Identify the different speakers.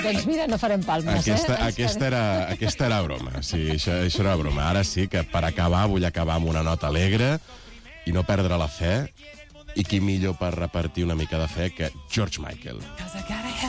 Speaker 1: Doncs mira, no farem palmes,
Speaker 2: Aquesta era broma, sí, això era broma. Ara sí que per acabar vull acabar amb una nota alegre i no perdre la fe, i qui millor per repartir una mica de fe que George Michael.